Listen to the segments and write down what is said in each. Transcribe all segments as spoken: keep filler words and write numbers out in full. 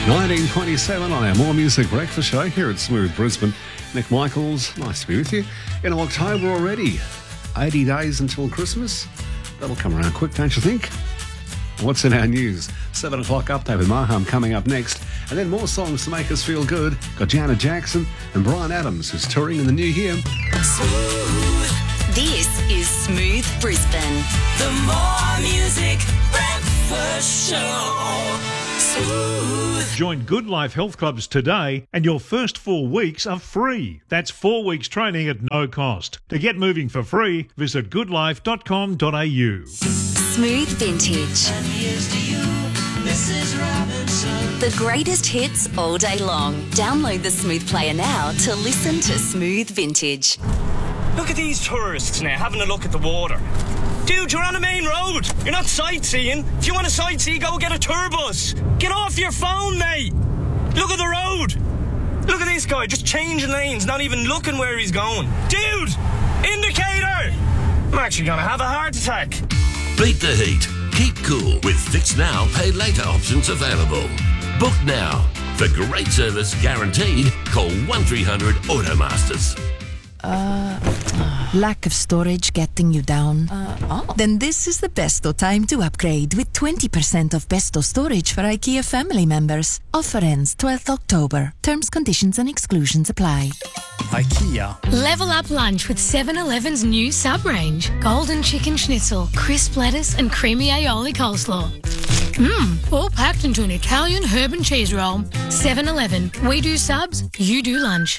nineteen twenty-seven on our More Music Breakfast Show here at Smooth Brisbane. Nick Michaels, nice to be with you. In October already, eighty days until Christmas. That'll come around quick, don't you think? What's in our news? seven o'clock update with Maham coming up next. And then more songs to make us feel good. Got Janet Jackson and Bryan Adams, who's touring in the new year. Smooth. This is Smooth Brisbane. The More Music Breakfast Show. Smooth. Join Good Life Health Clubs today and your first four weeks are free. That's four weeks training at no cost. To get moving for free, visit good life dot com dot a u. Smooth Vintage. And here's to you, Missus Robinson. The greatest hits all day long. Download the Smooth Player now to listen to Smooth Vintage. Look at these tourists now having a look at the water. Dude, you're on a main road. You're not sightseeing. If you want to sightsee, go get a tour bus. Get off your phone, mate. Look at the road. Look at this guy just changing lanes, not even looking where he's going. Dude, indicator. I'm actually going to have a heart attack. Beat the heat. Keep cool with Fix Now, Pay Later options available. Book now. For great service guaranteed, call one three hundred Automasters. Uh, lack of storage getting you down? Uh, oh. Then this is the best time to upgrade with twenty percent off Besto storage for IKEA family members. Offer ends twelfth October. Terms, conditions and exclusions apply. IKEA. Level up lunch with seven eleven's new sub-range. Golden chicken schnitzel, crisp lettuce and creamy aioli coleslaw. Mmm, all packed into an Italian herb and cheese roll. seven eleven. We do subs, you do lunch.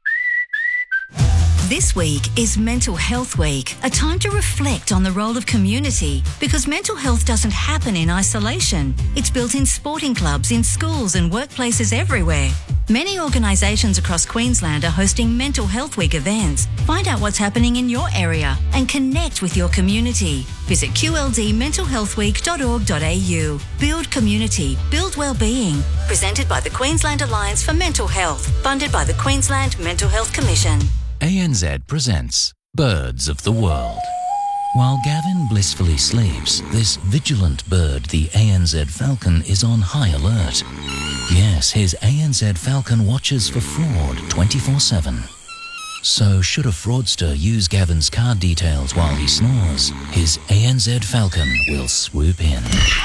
This week is Mental Health Week, a time to reflect on the role of community, because mental health doesn't happen in isolation. It's built in sporting clubs, in schools and workplaces everywhere. Many organisations across Queensland are hosting Mental Health Week events. Find out what's happening in your area and connect with your community. Visit q l d mental health week dot org dot a u. Build community, build wellbeing. Presented by the Queensland Alliance for Mental Health, funded by the Queensland Mental Health Commission. A N Z presents Birds of the World. While Gavin blissfully sleeps, this vigilant bird, the A N Z falcon, is on high alert. Yes, his A N Z falcon watches for fraud twenty-four seven. So should a fraudster use Gavin's card details while he snores, his A N Z falcon will swoop in.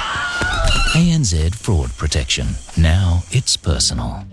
A N Z Fraud Protection. Now it's personal.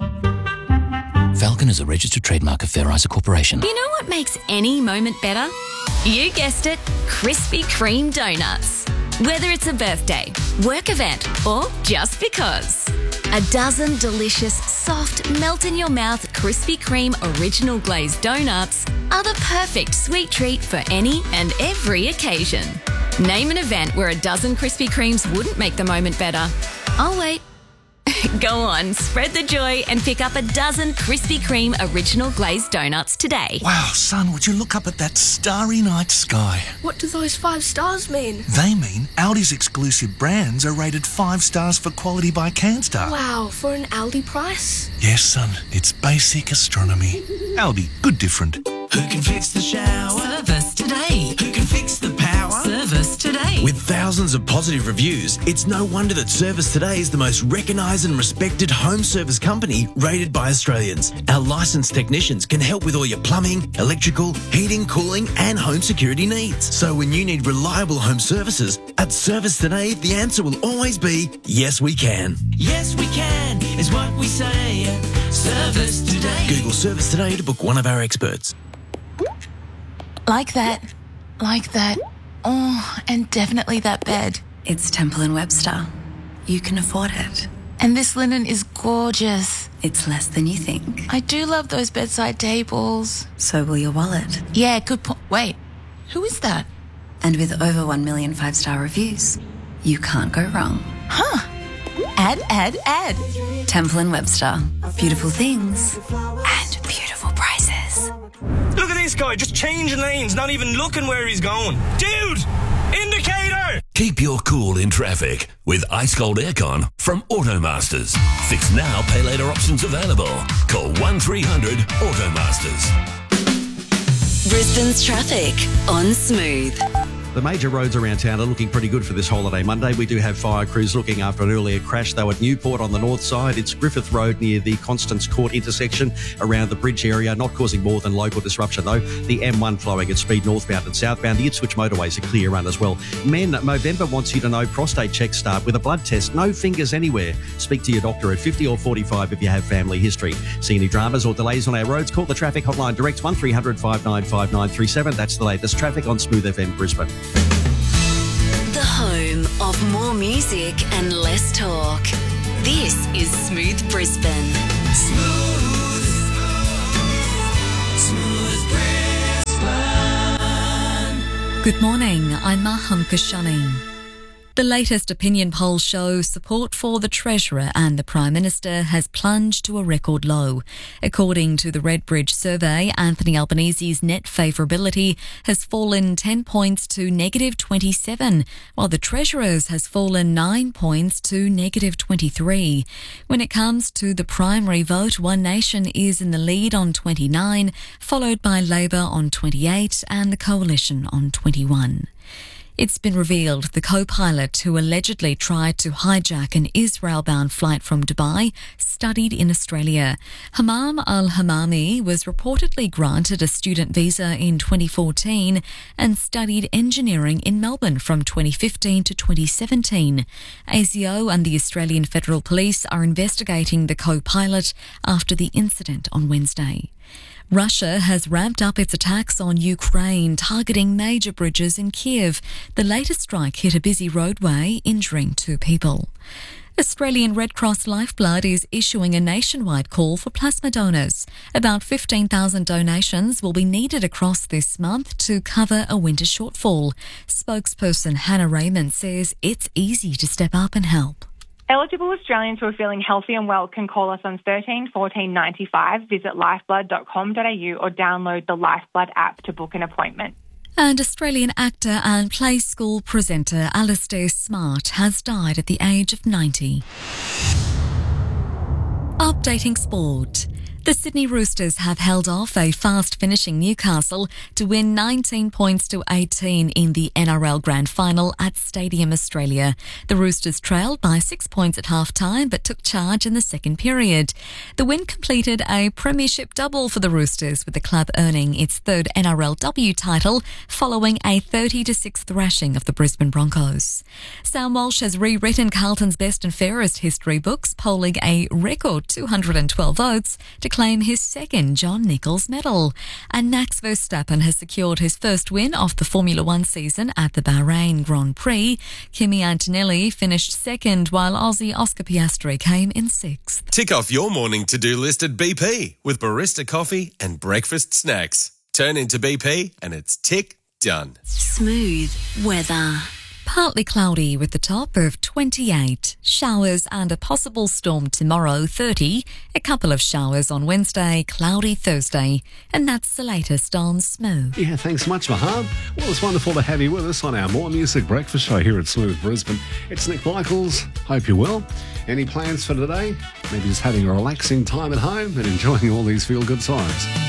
Falcon is a registered trademark of Fair Isa Corporation. You know what makes any moment better? You guessed it, Krispy Kreme donuts. Whether it's a birthday, work event, or just because. A dozen delicious, soft, melt-in-your-mouth Krispy Kreme original glazed donuts are the perfect sweet treat for any and every occasion. Name an event where a dozen Krispy Kremes wouldn't make the moment better. I'll wait. Go on, spread the joy and pick up a dozen Krispy Kreme original glazed donuts today. Wow, son, would you look up at that starry night sky? What do those five stars mean? They mean Aldi's exclusive brands are rated five stars for quality by CanStar. Wow, for an Aldi price? Yes, son, it's basic astronomy. Aldi, good different. Who can fix the shower? Service today. Who can fix the power? Service today. With thousands of positive reviews, it's no wonder that Service Today is the most recognised and respected home service company rated by Australians. Our licensed technicians can help with all your plumbing, electrical, heating, cooling and home security needs. So when you need reliable home services, at Service Today, the answer will always be, yes we can. Yes we can, is what we say. Service Today. Google Service Today to book one of our experts. Like that. Like that. Oh, and definitely that bed. It's Temple and Webster. You can afford it. And this linen is gorgeous. It's less than you think. I do love those bedside tables. So will your wallet. Yeah, good point. Wait, who is that? And with over one million five-star reviews, you can't go wrong. Huh. Add, add, add. Temple and Webster. Beautiful things and beautiful prices. Look at this guy just changing lanes, not even looking where he's going. Dude, indicator! Keep your cool in traffic with ice cold aircon from Automasters. Fix now, pay later options available. Call one three hundred Automasters. Brisbane's traffic on Smooth. The major roads around town are looking pretty good for this holiday Monday. We do have fire crews looking after an earlier crash, though, at Newport on the north side. It's Griffith Road near the Constance Court intersection around the bridge area, not causing more than local disruption, though. The M one flowing at speed northbound and southbound. The Ipswich motorways are clear run as well. Men, Movember wants you to know prostate checks start with a blood test. No fingers anywhere. Speak to your doctor at fifty or forty-five if you have family history. See any dramas or delays on our roads? Call the traffic hotline direct one three hundred five nine five nine three seven. That's the latest traffic on Smooth F M Brisbane. The home of more music and less talk. This is Smooth Brisbane. Smooth, smooth Brisbane. Good morning, I'm Maham Kashani. The latest opinion polls show support for the Treasurer and the Prime Minister has plunged to a record low. According to the Redbridge survey, Anthony Albanese's net favourability has fallen ten points to negative twenty-seven, while the Treasurer's has fallen nine points to negative twenty-three. When it comes to the primary vote, One Nation is in the lead on twenty-nine, followed by Labor on twenty-eight and the Coalition on twenty-one. It's been revealed the co-pilot who allegedly tried to hijack an Israel-bound flight from Dubai studied in Australia. Hamam al-Hamami was reportedly granted a student visa in twenty fourteen and studied engineering in Melbourne from twenty fifteen to twenty seventeen. A S I O and the Australian Federal Police are investigating the co-pilot after the incident on Wednesday. Russia has ramped up its attacks on Ukraine, targeting major bridges in Kiev. The latest strike hit a busy roadway, injuring two people. Australian Red Cross Lifeblood is issuing a nationwide call for plasma donors. About fifteen thousand donations will be needed across this month to cover a winter shortfall. Spokesperson Hannah Raymond says it's easy to step up and help. Eligible Australians who are feeling healthy and well can call us on thirteen fourteen ninety-five, visit lifeblood dot com dot a u or download the Lifeblood app to book an appointment. And Australian actor and Play School presenter Alastair Smart has died at the age of ninety. Updating sport. The Sydney Roosters have held off a fast-finishing Newcastle to win nineteen points to eighteen in the N R L Grand Final at Stadium Australia. The Roosters trailed by six points at half-time but took charge in the second period. The win completed a premiership double for the Roosters, with the club earning its third N R L W title following a thirty to six thrashing of the Brisbane Broncos. Sam Walsh has rewritten Carlton's best and fairest history books, polling a record two hundred twelve votes to claim his second John Nichols medal. And Max Verstappen has secured his first win of the Formula One season at the Bahrain Grand Prix. Kimi Antonelli finished second, while Aussie Oscar Piastri came in sixth. Tick off your morning to-do list at B P with barista coffee and breakfast snacks. Turn into B P and it's tick done. Smooth weather. Partly cloudy with the top of twenty-eight. Showers and a possible storm tomorrow, thirty. A couple of showers on Wednesday, cloudy Thursday. And that's the latest on Smooth. Yeah, thanks much, Mahab. Well, it's wonderful to have you with us on our More Music Breakfast show here at Smooth Brisbane. It's Nick Michaels. Hope you're well. Any plans for today? Maybe just having a relaxing time at home and enjoying all these feel-good songs.